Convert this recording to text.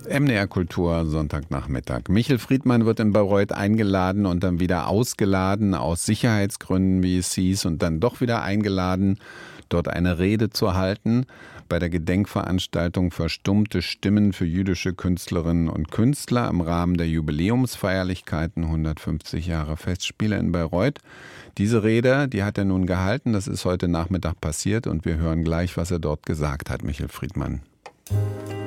MDR Kultur, Sonntagnachmittag. Michel Friedmann wird in Bayreuth eingeladen und dann wieder ausgeladen, aus Sicherheitsgründen, wie es hieß, und dann doch wieder eingeladen, dort eine Rede zu halten bei der Gedenkveranstaltung Verstummte Stimmen für jüdische Künstlerinnen und Künstler im Rahmen der Jubiläumsfeierlichkeiten 150 Jahre Festspiele in Bayreuth. Diese Rede, die hat er nun gehalten, das ist heute Nachmittag passiert und wir hören gleich, was er dort gesagt hat, Michel Friedmann.